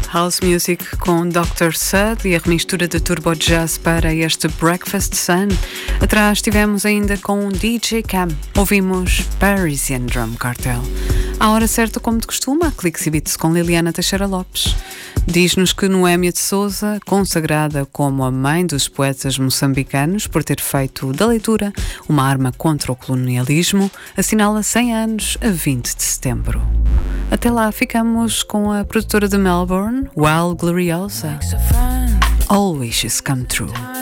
House Music com Dr. Sud e a remistura de Turbo Jazz para este Breakfast Sun. Atrás tivemos ainda com DJ Cam. Ouvimos Parisian Drum Cartel. À hora certa, como de costume, a Clicks e Beats com Liliana Teixeira Lopes. Diz-nos que Noémia de Souza, consagrada como a mãe dos poetas moçambicanos por ter feito da leitura uma arma contra o colonialismo, assinala 100 anos a 20 de setembro. Até lá ficamos com a produtora de Melbourne, Wild Gloriosa. All Wishes Come True.